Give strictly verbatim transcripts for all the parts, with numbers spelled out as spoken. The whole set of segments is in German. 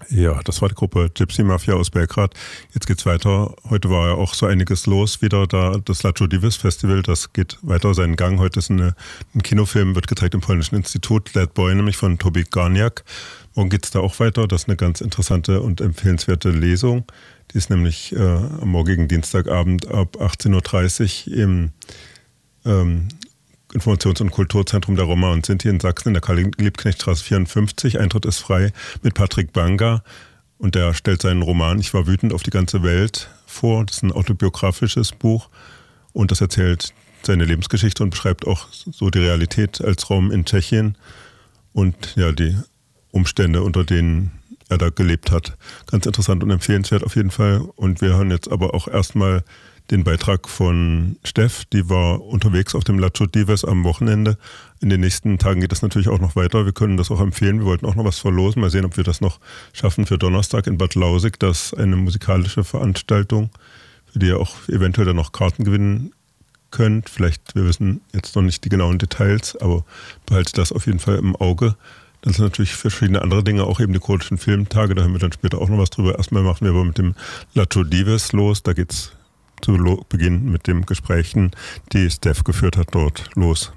Ja, das war die Gruppe Gypsy Mafia aus Belgrad. Jetzt geht's weiter. Heute war ja auch so einiges los wieder. Da das Lacho Dives Festival, das geht weiter seinen Gang. Heute ist eine, ein Kinofilm, wird gezeigt im Polnischen Institut, Led Boy, nämlich von Tobi Garniak. Morgen geht's da auch weiter. Das ist eine ganz interessante und empfehlenswerte Lesung. Die ist nämlich äh, am morgigen Dienstagabend ab achtzehn Uhr dreißig im ähm, Informations- und Kulturzentrum der Roma und Sinti in Sachsen in der Karl-Liebknecht-Straße vierundfünfzig. Eintritt ist frei mit Patrick Banga und der stellt seinen Roman Ich war wütend auf die ganze Welt vor. Das ist ein autobiografisches Buch und das erzählt seine Lebensgeschichte und beschreibt auch so die Realität als Rom in Tschechien und ja, die Umstände, unter denen er da gelebt hat. Ganz interessant und empfehlenswert auf jeden Fall. Und wir hören jetzt aber auch erstmal den Beitrag von Steff, die war unterwegs auf dem Lacho Dives am Wochenende. In den nächsten Tagen geht das natürlich auch noch weiter. Wir können das auch empfehlen. Wir wollten auch noch was verlosen. Mal sehen, ob wir das noch schaffen für Donnerstag in Bad Lausig. Das ist eine musikalische Veranstaltung, für die ihr auch eventuell dann noch Karten gewinnen könnt. Vielleicht, wir wissen jetzt noch nicht die genauen Details, aber behaltet das auf jeden Fall im Auge. Das sind natürlich verschiedene andere Dinge, auch eben die kurdischen Filmtage. Da hören wir dann später auch noch was drüber. Erstmal machen wir aber mit dem Lacho Dives los. Da geht's zu Beginn mit den Gesprächen, die Steph geführt hat, dort los.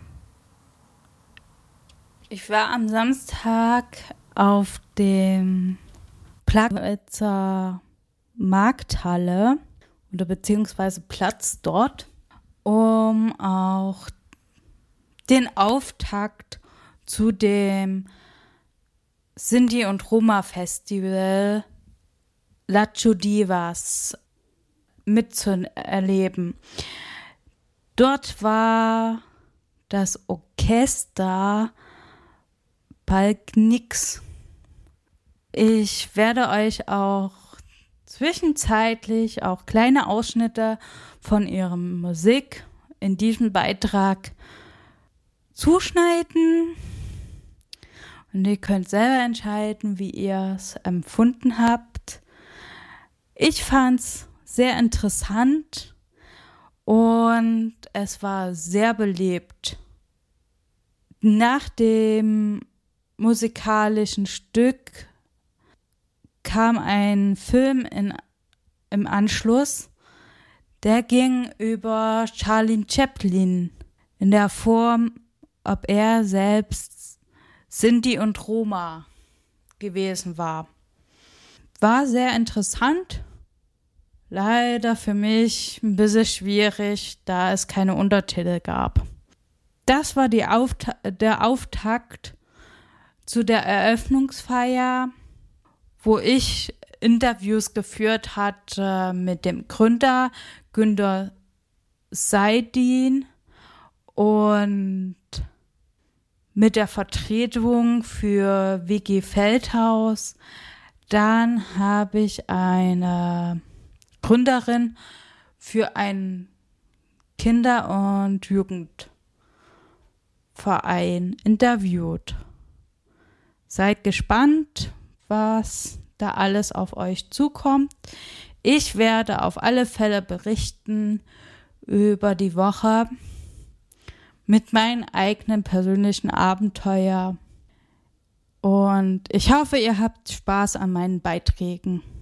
Ich war am Samstag auf dem Plagwitzer Markthalle oder beziehungsweise Platz dort, um auch den Auftakt zu dem Sinti- und Roma-Festival Lacho Dives mitzuerleben. Dort war das Orchester Palknix. Ich werde euch auch zwischenzeitlich auch kleine Ausschnitte von ihrer Musik in diesem Beitrag zuschneiden. Und ihr könnt selber entscheiden, wie ihr es empfunden habt. Ich fand's sehr interessant und es war sehr belebt. Nach dem musikalischen Stück kam ein Film in, im Anschluss, der ging über Charlie Chaplin in der Form, ob er selbst Sinti und Roma gewesen war. War sehr interessant. Leider für mich ein bisschen schwierig, da es keine Untertitel gab. Das war die Auft- der Auftakt zu der Eröffnungsfeier, wo ich Interviews geführt hatte mit dem Gründer Günter Seidin und mit der Vertretung für W G Feldhaus. Dann habe ich eine Gründerin für einen Kinder- und Jugendverein interviewt. Seid gespannt, was da alles auf euch zukommt. Ich werde auf alle Fälle berichten über die Woche mit meinen eigenen persönlichen Abenteuer. Und ich hoffe, ihr habt Spaß an meinen Beiträgen.